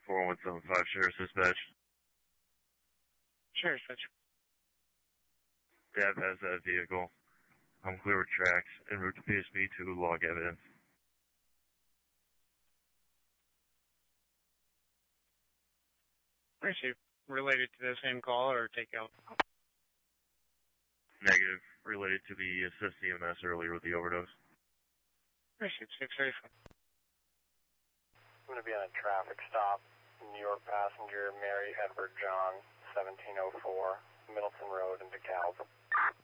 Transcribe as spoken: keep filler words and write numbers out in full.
four one seven five, Sheriff's Dispatch. Sheriff's Dispatch. Dab has that vehicle. I'm clear with tracks en route to P S B to log evidence. Is it related to the same call or takeout? Negative. Related to the assist E M S earlier with the overdose. Appreciate six thirty-five. I'm going to be on a traffic stop. New York passenger Mary Edward John, seventeen oh four, Middleton Road in DeKalb.